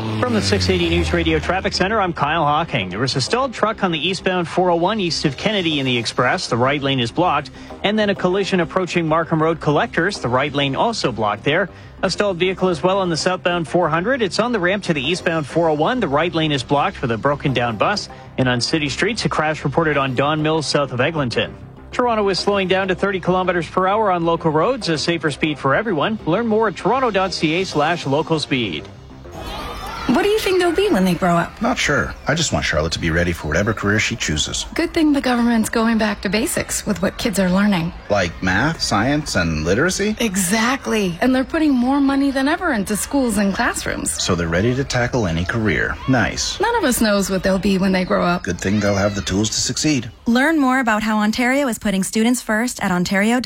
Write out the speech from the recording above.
From the 680 News Radio Traffic Center, I'm Kyle Hawking. There was a stalled truck on the eastbound 401 east of Kennedy in the Express. The right lane is blocked. And then a collision approaching Markham Road Collectors. The right lane also blocked there. A stalled vehicle as well on the southbound 400. It's on the ramp to the eastbound 401. The right lane is blocked with a broken down bus. And on city streets, a crash reported on Don Mills south of Eglinton. Toronto is slowing down to 30 kilometers per hour on local roads, a safer speed for everyone. Learn more at toronto.ca/local speed. What do you think they'll be when they grow up? Not sure. I just want Charlotte to be ready for whatever career she chooses. Good thing the government's going back to basics with what kids are learning. Like math, science, and literacy? Exactly. And they're putting more money than ever into schools and classrooms. So they're ready to tackle any career. Nice. None of us knows what they'll be when they grow up. Good thing they'll have the tools to succeed. Learn more about how Ontario is putting students first at Ontario.ca.